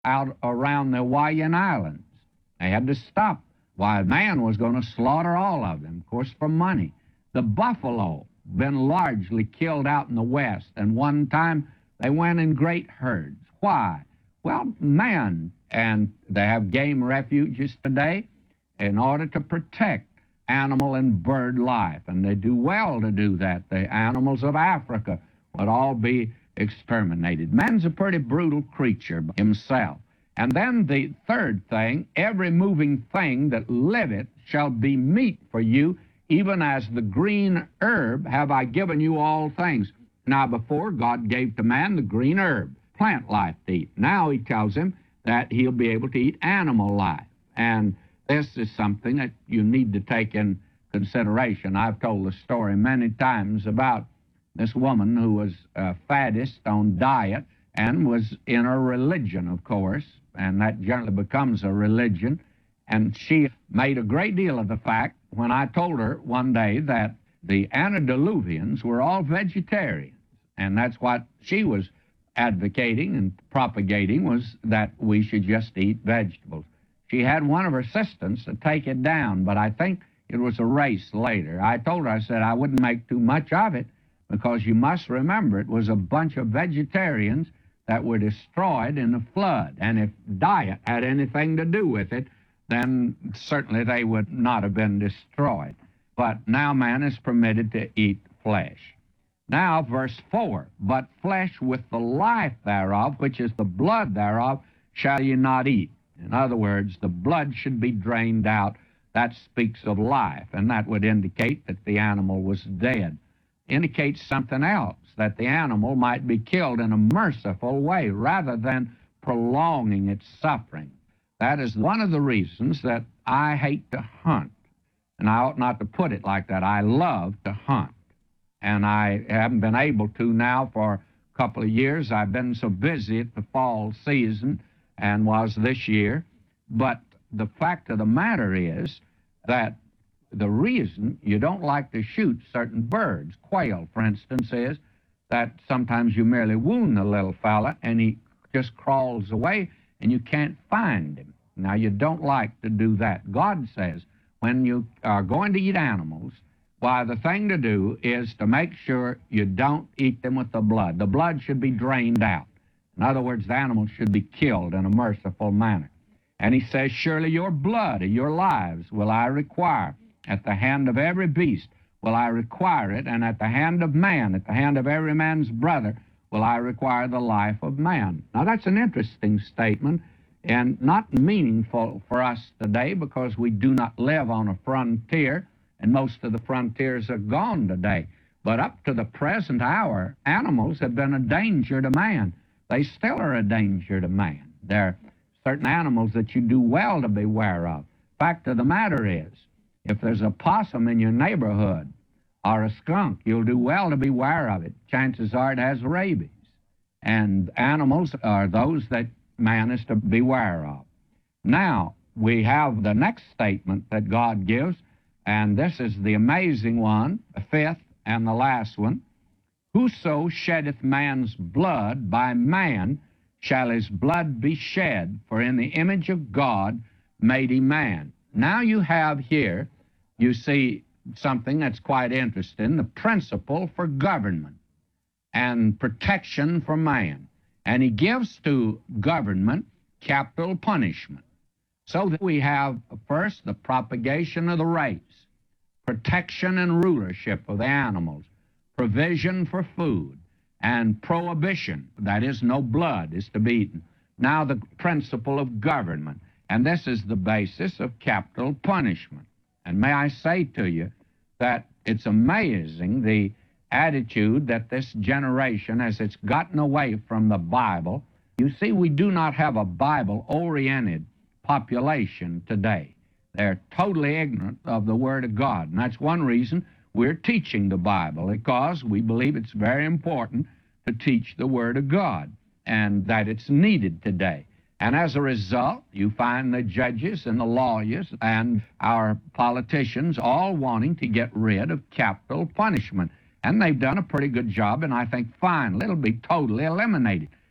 out around the Hawaiian Islands. They had to stop. Why, man was going to slaughter all of them, of course, for money. The buffalo, been largely killed out in the West, and one time they went in great herds. Why? Well, man, and they have game refuges today in order to protect animal and bird life, and they do well to do that. The animals of Africa would all be exterminated. Man's a pretty brutal creature himself. And then the third thing, every moving thing that liveth shall be meat for you, even as the green herb have I given you all things. Now, before, God gave to man the green herb, plant life to eat. Now he tells him that he'll be able to eat animal life. And this is something that you need to take in consideration. I've told the story many times about this woman who was a faddist on diet and was in a religion, of course, and that generally becomes a religion. And she made a great deal of the fact when I told her one day that the antediluvians were all vegetarians, and that's what she was advocating and propagating, was that we should just eat vegetables. She had one of her assistants to take it down, but I think it was a race later. I told her, I said, I wouldn't make too much of it, because you must remember it was a bunch of vegetarians that were destroyed in the flood. And if diet had anything to do with it, then certainly they would not have been destroyed. But now man is permitted to eat flesh. Now, verse 4, but flesh with the life thereof, which is the blood thereof, shall ye not eat. In other words, the blood should be drained out. That speaks of life, and that would indicate that the animal was dead. Indicates something else, that the animal might be killed in a merciful way rather than prolonging its suffering. That is one of the reasons that I hate to hunt. And I ought not to put it like that. I love to hunt. And I haven't been able to now for a couple of years. I've been so busy at the fall season, and was this year. But the fact of the matter is that the reason you don't like to shoot certain birds, quail, for instance, is that sometimes you merely wound the little fella and he just crawls away and you can't find him. Now, you don't like to do that. God says when you are going to eat animals, why, the thing to do is to make sure you don't eat them with the blood. The blood should be drained out. In other words, the animal should be killed in a merciful manner. And he says, surely your blood, your lives, will I require. At the hand of every beast will I require it, and at the hand of man, at the hand of every man's brother, will I require the life of man. Now, that's an interesting statement, and not meaningful for us today, because we do not live on a frontier, and most of the frontiers are gone today. But up to the present hour, animals have been a danger to man. They still are a danger to man. There are certain animals that you do well to beware of. Fact of the matter is, if there's a possum in your neighborhood or a skunk, you'll do well to beware of it. Chances are it has rabies. And animals are those that man is to beware of. Now, we have the next statement that God gives, and this is the amazing one, the fifth and the last one. Whoso sheddeth man's blood, by man shall his blood be shed, for in the image of God made he man. Now you have here, you see something that's quite interesting, the principle for government and protection for man. And he gives to government capital punishment. So that we have first the propagation of the race, protection and rulership of the animals, provision for food, and prohibition, that is, no blood is to be eaten. Now the principle of government. And this is the basis of capital punishment. And may I say to you that it's amazing the attitude that this generation, as it's gotten away from the Bible. You see, we do not have a Bible-oriented population today. They're totally ignorant of the Word of God. And that's one reason we're teaching the Bible, because we believe it's very important to teach the Word of God, and that it's needed today. And as a result, you find the judges and the lawyers and our politicians all wanting to get rid of capital punishment. And they've done a pretty good job, and I think finally it'll be totally eliminated.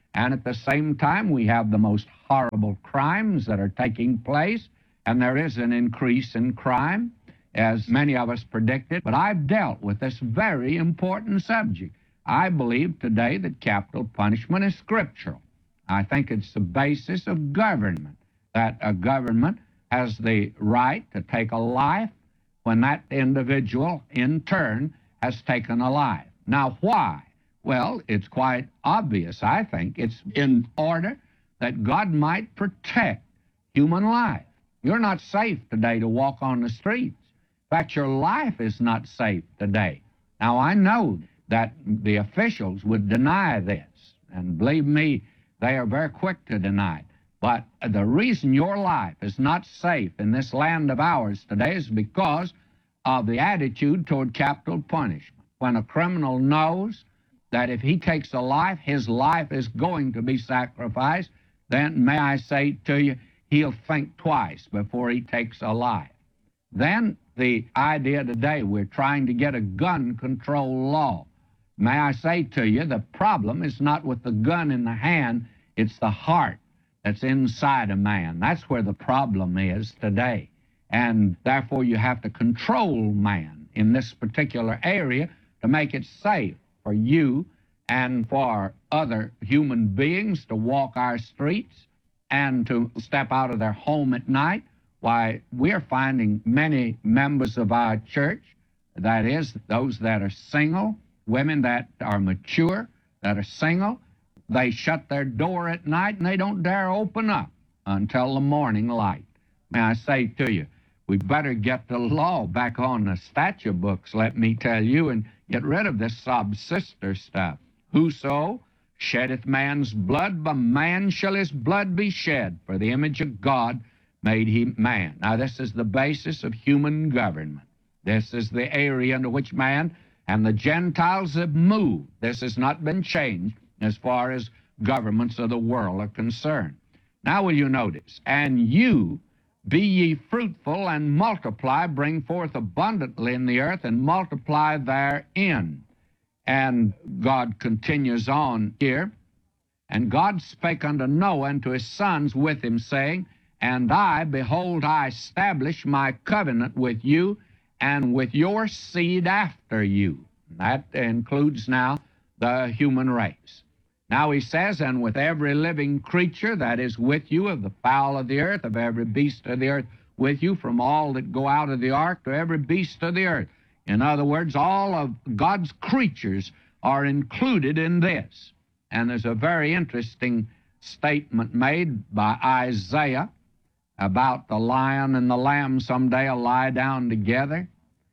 And at the same time, we have the most horrible crimes that are taking place, and there is an increase in crime, as many of us predicted. But I've dealt with this very important subject. I believe today that capital punishment is scriptural. I think it's the basis of government, that a government has the right to take a life when that individual, in turn, has taken a life. Now, why? Well, it's quite obvious, I think. It's in order that God might protect human life. You're not safe today to walk on the streets. In fact, your life is not safe today. Now, I know that the officials would deny this, and believe me, they are very quick to deny it. But the reason your life is not safe in this land of ours today is because of the attitude toward capital punishment. When a criminal knows that if he takes a life, his life is going to be sacrificed, then may I say to you, he'll think twice before he takes a life. Then the idea today, we're trying to get a gun control law. May I say to you, the problem is not with the gun in the hand, it's the heart that's inside a man. That's where the problem is today. And therefore, you have to control man in this particular area to make it safe for you and for other human beings to walk our streets and to step out of their home at night. Why, we're finding many members of our church, that is, those that are single, women that are mature, that are single, they shut their door at night and they don't dare open up until the morning light. May I say to you, we better get the law back on the statute books, let me tell you, and get rid of this sob-sister stuff. Whoso sheddeth man's blood, by man shall his blood be shed. For the image of God made he man. Now, this is the basis of human government. This is the area into which man and the Gentiles have moved. This has not been changed as far as governments of the world are concerned. Now will you notice, and you be ye fruitful and multiply, bring forth abundantly in the earth and multiply therein. And God continues on here, and God spake unto Noah and to his sons with him, saying, And I, behold, I establish my covenant with you and with your seed after you. That includes now the human race. Now he says, And with every living creature that is with you, of the fowl of the earth, of every beast of the earth with you, from all that go out of the ark to every beast of the earth. In other words, all of God's creatures are included in this. And there's a very interesting statement made by Isaiah about the lion and the lamb someday will lie down together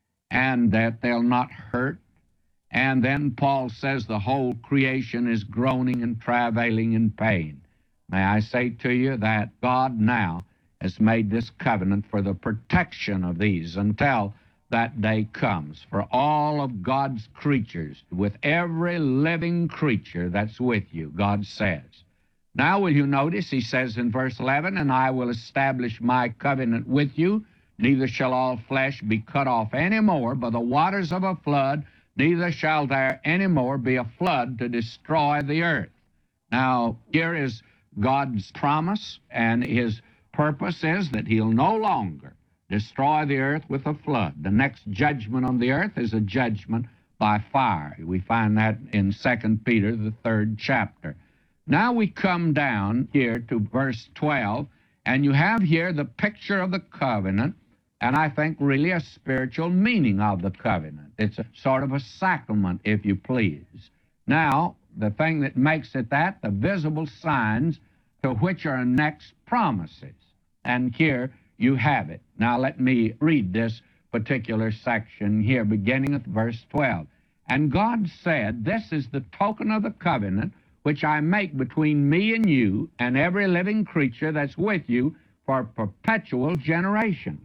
and that they'll not hurt. And then Paul says the whole creation is groaning and travailing in pain. May I say to you that God now has made this covenant for the protection of these until that day comes, for all of God's creatures, with every living creature that's with you, God says. Now will you notice, he says in verse 11, And I will establish my covenant with you, neither shall all flesh be cut off any more by the waters of a flood, neither shall there any more be a flood to destroy the earth. Now, here is God's promise, and his purpose is that he'll no longer destroy the earth with a flood. The next judgment on the earth is a judgment by fire. We find that in 2 Peter, the 3rd chapter. Now we come down here to verse 12, and you have here the picture of the covenant, and I think really a spiritual meaning of the covenant. It's a sort of a sacrament, if you please. Now, the thing that makes it that, the visible signs to which are next promises. And here you have it. Now let me read this particular section here, beginning at verse 12. And God said, This is the token of the covenant which I make between me and you and every living creature that's with you for perpetual generations.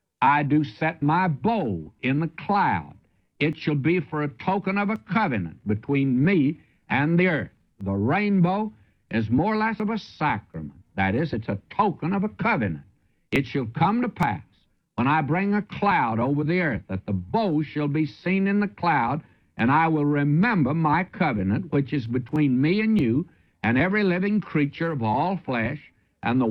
I do set my bow in the cloud. It shall be for a token of a covenant between me and the earth. The rainbow is more or less of a sacrament. That is, it's a token of a covenant. It shall come to pass, when I bring a cloud over the earth, that the bow shall be seen in the cloud, and I will remember my covenant, which is between me and you, and every living creature of all flesh, and the